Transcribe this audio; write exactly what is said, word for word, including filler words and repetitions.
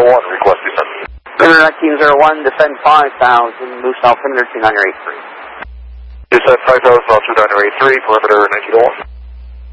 one, request descent. Perimeter nineteen zero one, descend five thousand, Moose Alpha, perimeter two nine eight three. Descent five thousand, altitude nine eight three, perimeter nineteen oh one.